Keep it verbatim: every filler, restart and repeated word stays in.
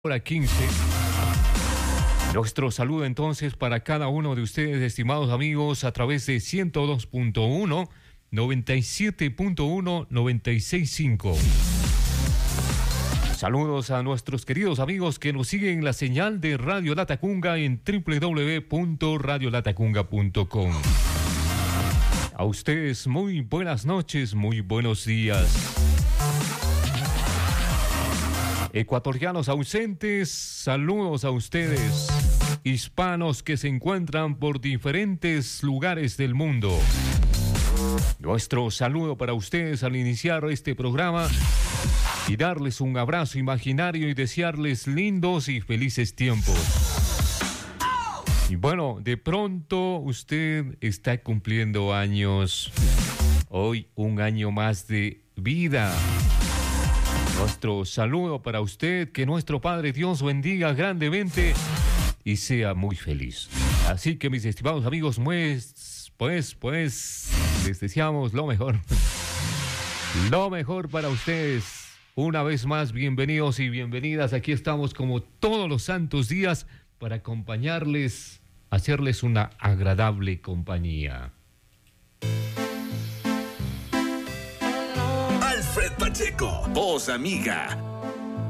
Hora quince. Nuestro saludo entonces para cada uno de ustedes, estimados amigos, a través de ciento dos punto uno, noventa y siete punto uno, noventa y seis punto cinco. Saludos a nuestros queridos amigos que nos siguen en la señal de Radio Latacunga en doble u doble u doble u punto radio latacunga punto com. A ustedes muy buenas noches, muy buenos días. Ecuatorianos ausentes, saludos a ustedes. Hispanos que se encuentran por diferentes lugares del mundo. Nuestro saludo para ustedes al iniciar este programa y darles un abrazo imaginario y desearles lindos y felices tiempos. Y bueno, de pronto usted está cumpliendo años. Hoy un año más de vida. Nuestro saludo para usted, que nuestro Padre Dios bendiga grandemente y sea muy feliz. Así que mis estimados amigos, pues, pues, pues, les deseamos lo mejor. Lo mejor para ustedes. Una vez más, bienvenidos y bienvenidas. Aquí estamos como todos los santos días para acompañarles, hacerles una agradable compañía. Alfred Pacheco, voz amiga,